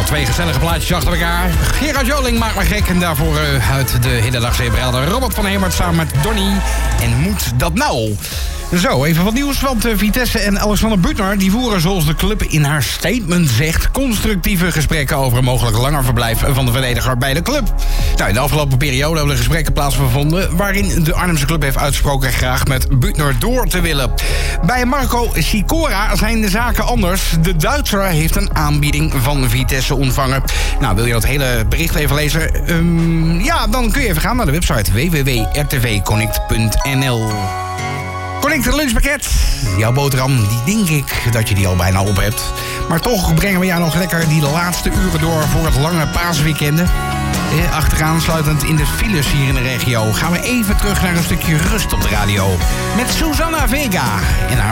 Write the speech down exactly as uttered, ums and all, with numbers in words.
Nou, twee gezellige plaatjes achter elkaar. Gerard Joling maakt me gek. En daarvoor uh, uit de Hedendagzeebrelder Robert van Hemert samen met Donny. En moet dat nou? Zo, even wat nieuws, want uh, Vitesse en Alexander Büttner... die voeren, zoals de club in haar statement zegt... constructieve gesprekken over een mogelijk langer verblijf van de verdediger bij de club. Nou, in de afgelopen periode hebben de gesprekken plaatsgevonden... waarin de Arnhemse club heeft uitgesproken graag met Büttner door te willen. Bij Marco Sikora zijn de zaken anders. De Duitser heeft een aanbieding van Vitesse ontvangen. Nou, wil je dat hele bericht even lezen? Um, ja, dan kun je even gaan naar de website w w w punt r t v connect punt n l. Connect het lunchpakket. Jouw boterham, die denk ik dat je die al bijna op hebt. Maar toch brengen we jou nog lekker die laatste uren door voor het lange paasweekend. Eh, achteraan sluitend in de files hier in de regio gaan we even terug naar een stukje rust op de radio. Met Susanna Vega en haar